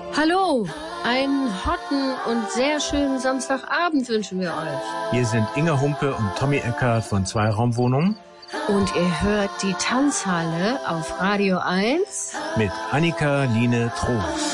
Hallo, einen hotten und sehr schönen Samstagabend wünschen wir euch. Hier sind Inge Humpe und Tommy Eckhardt von Zweiraumwohnungen. Und ihr hört die Tanzhalle auf Radio 1 mit Annika Line Trost.